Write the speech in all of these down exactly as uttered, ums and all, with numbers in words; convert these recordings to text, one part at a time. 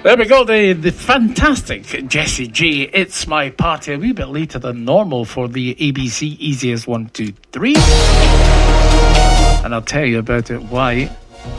There we go, the, the fantastic Jessie J. It's my party, a wee bit later than normal for the A B C Easy as one, two, three. And I'll tell you about it, why.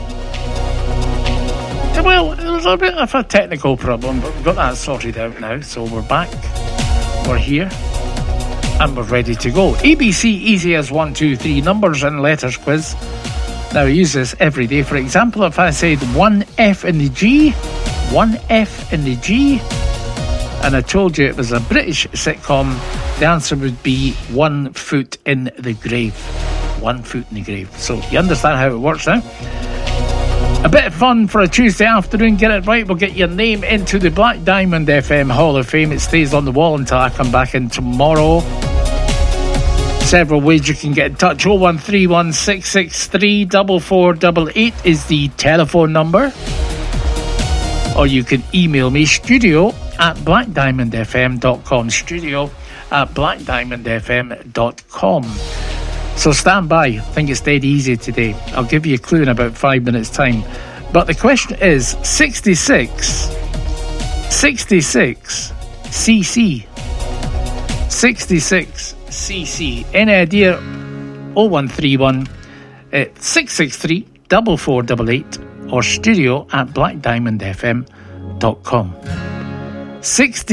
Well, it was a bit of a technical problem, but we've got that sorted out now, so we're back, we're here, and we're ready to go. A B C Easy as one, two, three, numbers and letters quiz. Now, I use this every day. For example, if I said one F in the G, one F in the G, and I told you it was a British sitcom, the answer would be One Foot in the Grave. One Foot in the Grave. So, you understand how it works now? A bit of fun for a Tuesday afternoon. Get it right, we'll get your name into the Black Diamond F M Hall of Fame. It stays on the wall until I come back in tomorrow. Several ways you can get in touch. oh one three one, six six three, four four eight eight is the telephone number. Or you can email me, studio at black diamond f m dot com. Studio at black diamond f m dot com. So stand by. I think it's dead easy today. I'll give you a clue in about five minutes' time. But the question is sixty-six. sixty-six C C. sixty-six C C. Any idea? oh one three one, six six three, four four eight eight or studio at black diamond f m dot com.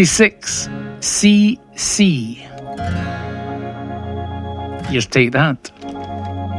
sixty-six C C. Just take that.